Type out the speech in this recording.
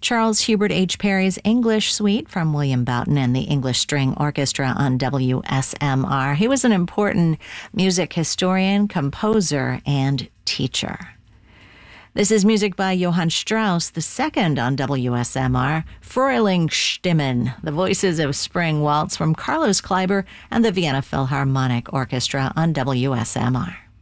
Charles Hubert H. Perry's English Suite from William Boughton and the English String Orchestra on WSMR. He was an important music historian, composer, and teacher. This is music by Johann Strauss II on WSMR, Frühlingsstimmen, the Voices of Spring Waltz from Carlos Kleiber and the Vienna Philharmonic Orchestra on WSMR.